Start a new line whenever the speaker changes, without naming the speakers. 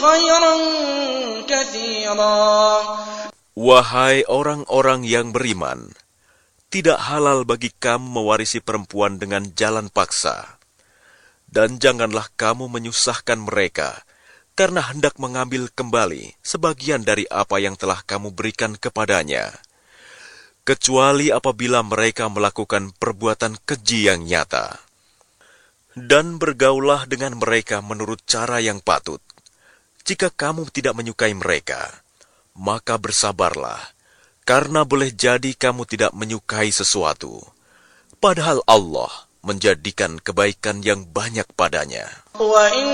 خَيْرًا كَثِيرًا.
Wahai orang-orang yang beriman, tidak halal bagi kamu mewarisi perempuan dengan jalan paksa. Dan janganlah kamu menyusahkan mereka, karena hendak mengambil kembali sebagian dari apa yang telah kamu berikan kepadanya. Kecuali apabila mereka melakukan perbuatan keji yang nyata. Dan bergaulah dengan mereka menurut cara yang patut. Jika kamu tidak menyukai mereka, maka bersabarlah, karena boleh jadi kamu tidak menyukai sesuatu, padahal Allah menjadikan kebaikan yang banyak padanya.